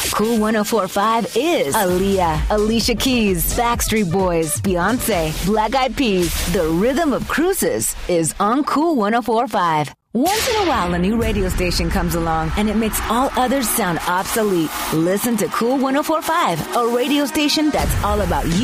Cool 104.5 is Aaliyah, Alicia Keys, Backstreet Boys, Beyonce, Black Eyed Peas. The rhythm of cruises is on Cool 104.5. Once in a while, a new radio station comes along and it makes all others sound obsolete. Listen to Cool 104.5, a radio station that's all about you.